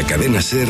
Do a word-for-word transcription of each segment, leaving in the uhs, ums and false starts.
cadena SER,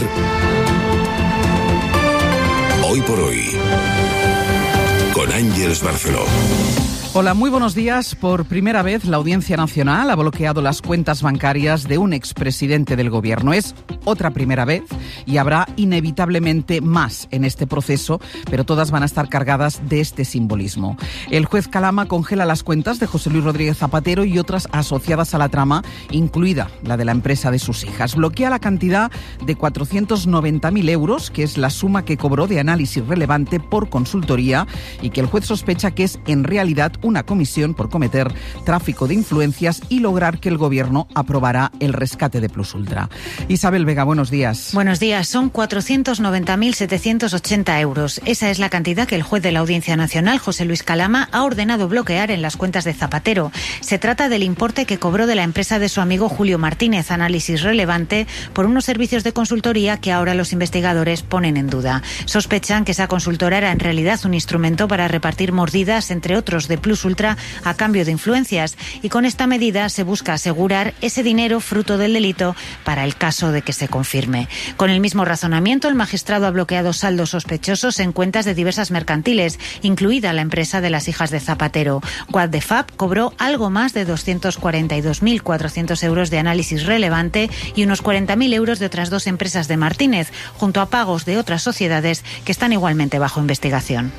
Hoy por Hoy, con Ángeles Barceló. Hola, muy buenos días. Por primera vez, la Audiencia Nacional ha bloqueado las cuentas bancarias de un expresidente del Gobierno. Es otra primera vez y habrá inevitablemente más en este proceso, pero todas van a estar cargadas de este simbolismo. El juez Calama congela las cuentas de José Luis Rodríguez Zapatero y otras asociadas a la trama, incluida la de la empresa de sus hijas. Bloquea la cantidad de cuatrocientos noventa mil euros, que es la suma que cobró de análisis relevante por consultoría y que el juez sospecha que es en realidad una comisión por cometer tráfico de influencias y lograr que el Gobierno aprobará el rescate de Plus Ultra. Isabel Vega, buenos días. Buenos días. Son cuatrocientos noventa mil setecientos ochenta euros. Esa es la cantidad que el juez de la Audiencia Nacional, José Luis Calama, ha ordenado bloquear en las cuentas de Zapatero. Se trata del importe que cobró de la empresa de su amigo Julio Martínez, Análisis Relevante, por unos servicios de consultoría que ahora los investigadores ponen en duda. Sospechan que esa consultora era en realidad un instrumento para repartir mordidas, entre otros, de Plus Ultra a cambio de influencias, y con esta medida se busca asegurar ese dinero fruto del delito para el caso de que se confirme. Con el mismo razonamiento, el magistrado ha bloqueado saldos sospechosos en cuentas de diversas mercantiles, incluida la empresa de las hijas de Zapatero. What the Fab cobró algo más de doscientos cuarenta y dos mil cuatrocientos euros de análisis relevante y unos cuarenta mil euros de otras dos empresas de Martínez, junto a pagos de otras sociedades que están igualmente bajo investigación.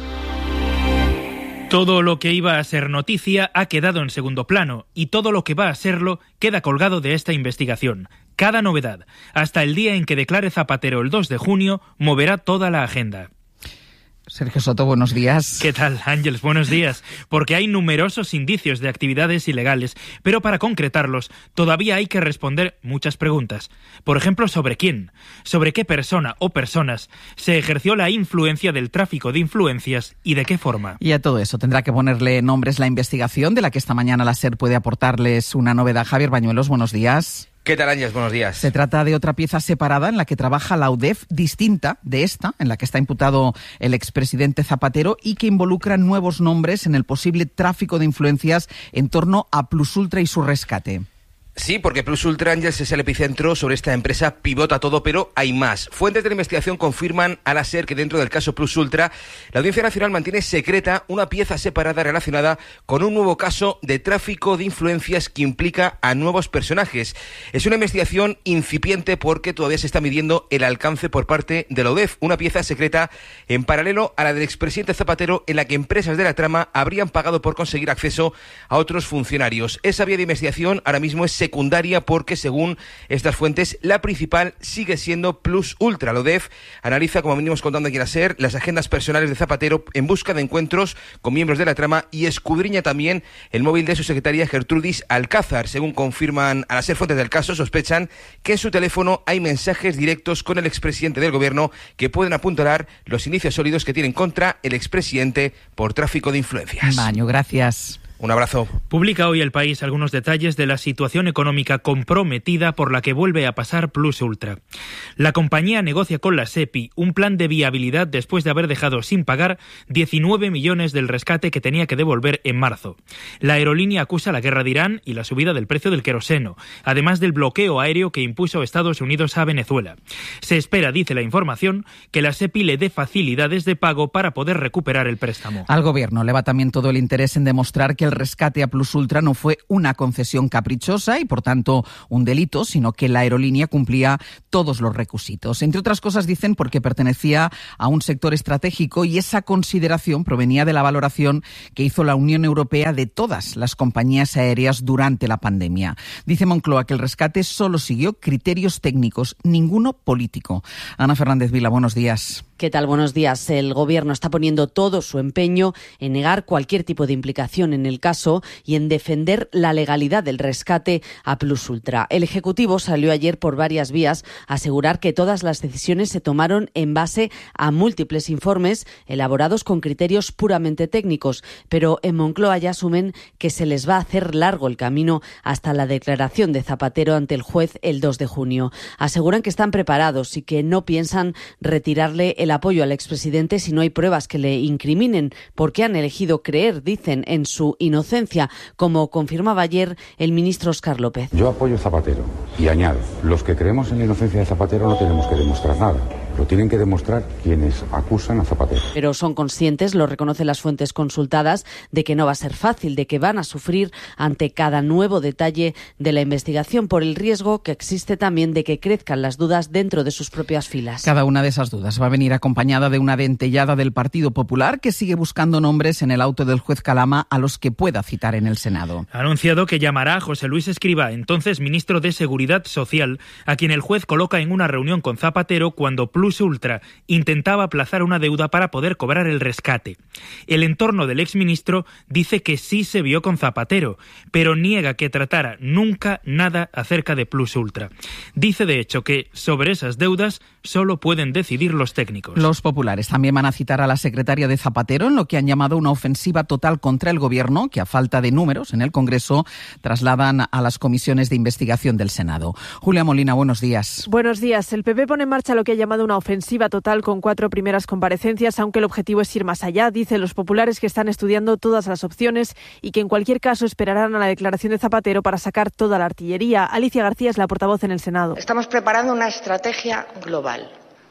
Todo lo que iba a ser noticia ha quedado en segundo plano y todo lo que va a serlo queda colgado de esta investigación. Cada novedad, hasta el día en que declare Zapatero el dos de junio, moverá toda la agenda. Sergio Soto, buenos días. ¿Qué tal, Ángeles? Buenos días. Porque hay numerosos indicios de actividades ilegales, pero para concretarlos todavía hay que responder muchas preguntas. Por ejemplo, ¿sobre quién? ¿Sobre qué persona o personas se ejerció la influencia del tráfico de influencias y de qué forma? Y a todo eso tendrá que ponerle nombres la investigación, de la que esta mañana la SER puede aportarles una novedad. Javier Bañuelos, buenos días. ¿Qué tal, Ángeles? Buenos días. Se trata de otra pieza separada en la que trabaja la U D E F, distinta de esta, en la que está imputado el expresidente Zapatero y que involucra nuevos nombres en el posible tráfico de influencias en torno a Plus Ultra y su rescate. Sí, porque Plus Ultra, Ángeles, es el epicentro sobre esta empresa, pivota todo, pero hay más. Fuentes de la investigación confirman a la SER que dentro del caso Plus Ultra, la Audiencia Nacional mantiene secreta una pieza separada relacionada con un nuevo caso de tráfico de influencias que implica a nuevos personajes. Es una investigación incipiente porque todavía se está midiendo el alcance por parte de la U D E F, una pieza secreta en paralelo a la del expresidente Zapatero, en la que empresas de la trama habrían pagado por conseguir acceso a otros funcionarios. Esa vía de investigación ahora mismo es secundaria porque, según estas fuentes, la principal sigue siendo Plus Ultra. La U D E F analiza, como venimos contando aquí en la SER, las agendas personales de Zapatero en busca de encuentros con miembros de la trama y escudriña también el móvil de su secretaria Gertrudis Alcázar. Según confirman a la SER fuentes del caso, sospechan que en su teléfono hay mensajes directos con el expresidente del Gobierno que pueden apuntalar los indicios sólidos que tienen contra el expresidente por tráfico de influencias. Baño, gracias. Un abrazo. Publica hoy El País algunos detalles de la situación económica comprometida por la que vuelve a pasar Plus Ultra. La compañía negocia con la SEPI un plan de viabilidad después de haber dejado sin pagar diecinueve millones del rescate que tenía que devolver en marzo. La aerolínea acusa la guerra de Irán y la subida del precio del queroseno, además del bloqueo aéreo que impuso Estados Unidos a Venezuela. Se espera, dice la información, que la SEPI le dé facilidades de pago para poder recuperar el préstamo. Al Gobierno le va también todo el interés en demostrar que el rescate a Plus Ultra no fue una concesión caprichosa y, por tanto, un delito, sino que la aerolínea cumplía todos los requisitos. Entre otras cosas, dicen, porque pertenecía a un sector estratégico y esa consideración provenía de la valoración que hizo la Unión Europea de todas las compañías aéreas durante la pandemia. Dice Moncloa que el rescate solo siguió criterios técnicos, ninguno político. Ana Fernández Vila, buenos días. ¿Qué tal? Buenos días. El Gobierno está poniendo todo su empeño en negar cualquier tipo de implicación en el caso y en defender la legalidad del rescate a Plus Ultra. El Ejecutivo salió ayer por varias vías a asegurar que todas las decisiones se tomaron en base a múltiples informes elaborados con criterios puramente técnicos, pero en Moncloa ya asumen que se les va a hacer largo el camino hasta la declaración de Zapatero ante el juez el dos de junio. Aseguran que están preparados y que no piensan retirarle el el apoyo al expresidente si no hay pruebas que le incriminen, porque han elegido creer, dicen, en su inocencia, como confirmaba ayer el ministro Óscar López. Yo apoyo a Zapatero y añado, los que creemos en la inocencia de Zapatero no tenemos que demostrar nada. Lo tienen que demostrar quienes acusan a Zapatero. Pero son conscientes, lo reconocen las fuentes consultadas, de que no va a ser fácil, de que van a sufrir ante cada nuevo detalle de la investigación por el riesgo que existe también de que crezcan las dudas dentro de sus propias filas. Cada una de esas dudas va a venir acompañada de una dentellada del Partido Popular que sigue buscando nombres en el auto del juez Calama a los que pueda citar en el Senado. Ha anunciado que llamará a José Luis Escrivá, entonces ministro de Seguridad Social, a quien el juez coloca en una reunión con Zapatero cuando Plus Ultra intentaba aplazar una deuda para poder cobrar el rescate. El entorno del exministro dice que sí se vio con Zapatero, pero niega que tratara nunca nada acerca de Plus Ultra. Dice de hecho que sobre esas deudas solo pueden decidir los técnicos. Los populares también van a citar a la secretaria de Zapatero en lo que han llamado una ofensiva total contra el Gobierno, que a falta de números en el Congreso trasladan a las comisiones de investigación del Senado. Julia Molina, buenos días. Buenos días. El P P pone en marcha lo que ha llamado una ofensiva total con cuatro primeras comparecencias, aunque el objetivo es ir más allá. Dicen los populares que están estudiando todas las opciones y que en cualquier caso esperarán a la declaración de Zapatero para sacar toda la artillería. Alicia García es la portavoz en el Senado. Estamos preparando una estrategia global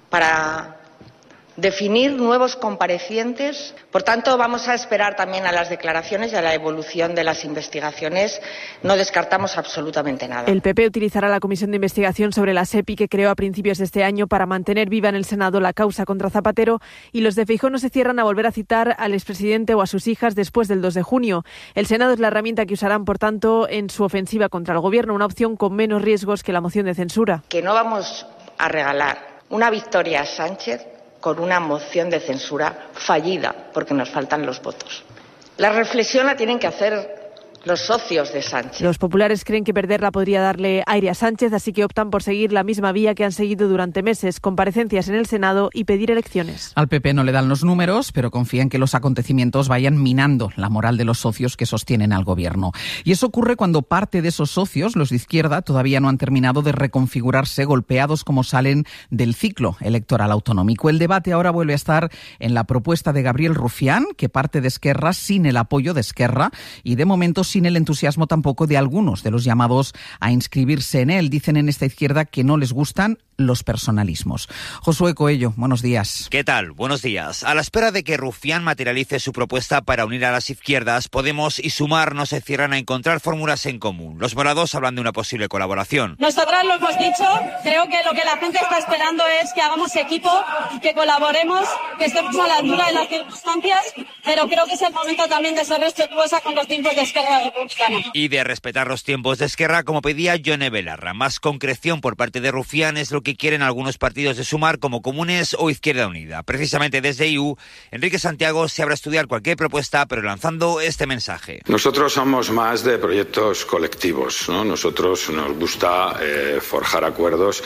para definir nuevos comparecientes. Por tanto, vamos a esperar también a las declaraciones y a la evolución de las investigaciones. No descartamos absolutamente nada. El P P utilizará la comisión de investigación sobre la SEPI que creó a principios de este año para mantener viva en el Senado la causa contra Zapatero, y los de Feijóo no se cierran a volver a citar al expresidente o a sus hijas después del dos de junio. El Senado es la herramienta que usarán, por tanto, en su ofensiva contra el Gobierno, una opción con menos riesgos que la moción de censura. Que no vamos a regalar una victoria a Sánchez con una moción de censura fallida, porque nos faltan los votos. La reflexión la tienen que hacer los socios de Sánchez. Los populares creen que perderla podría darle aire a Sánchez, así que optan por seguir la misma vía que han seguido durante meses, comparecencias en el Senado y pedir elecciones. Al P P no le dan los números, pero confían que los acontecimientos vayan minando la moral de los socios que sostienen al Gobierno. Y eso ocurre cuando parte de esos socios, los de izquierda, todavía no han terminado de reconfigurarse, golpeados como salen del ciclo electoral autonómico. El debate ahora vuelve a estar en la propuesta de Gabriel Rufián, que parte de Esquerra sin el apoyo de Esquerra y de momento sin el entusiasmo tampoco de algunos de los llamados a inscribirse en él. Dicen en esta izquierda que no les gustan los personalismos. Josué Coello, buenos días. ¿Qué tal? Buenos días. A la espera de que Rufián materialice su propuesta para unir a las izquierdas, Podemos y Sumar no se cierran a encontrar fórmulas en común. Los morados hablan de una posible colaboración. Nosotras lo hemos dicho, creo que lo que la gente está esperando es que hagamos equipo, que colaboremos, que estemos a la altura de las circunstancias, pero creo que es el momento también de ser respetuosa con los tiempos de Esquerra Republicana. Y de respetar los tiempos de Esquerra, como pedía Yone Belarra. Más concreción por parte de Rufián es lo que quieren algunos partidos de Sumar, como Comunes o Izquierda Unida. Precisamente desde I U, Enrique Santiago se abre a estudiar cualquier propuesta, pero lanzando este mensaje. Nosotros somos más de proyectos colectivos, ¿no? Nosotros nos gusta eh, forjar acuerdos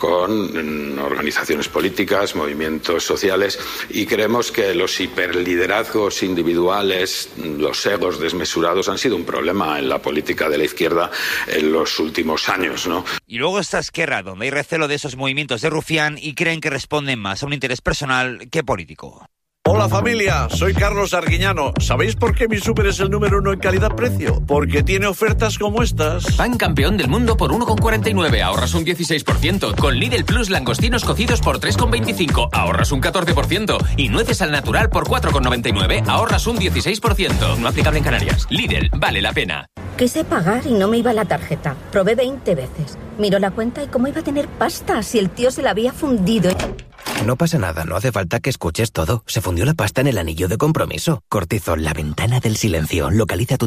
con mm, organizaciones políticas, movimientos sociales, y creemos que los hiperliderazgos individuales, los egos desmesurados han sido un problema en la política de la izquierda en los últimos años, ¿no? Y luego está Esquerra, donde hay recelo de esos movimientos de Rufián y creen que responden más a un interés personal que político. Hola familia, soy Carlos Arguiñano. ¿Sabéis por qué mi súper es el número uno en calidad-precio? Porque tiene ofertas como estas. Pan campeón del mundo por uno con cuarenta y nueve, ahorras un dieciséis por ciento. Con Lidl Plus langostinos cocidos por tres con veinticinco, ahorras un catorce por ciento. Y nueces al natural por cuatro con noventa y nueve, ahorras un dieciséis por ciento. No aplicable en Canarias. Lidl, vale la pena. Quise pagar y no me iba la tarjeta. Probé veinte veces. Miró la cuenta y cómo iba a tener pasta si el tío se la había fundido. No pasa nada, no hace falta que escuches todo. Se fundió la pasta en el anillo de compromiso. Cortizol, la ventana del silencio. Localiza tu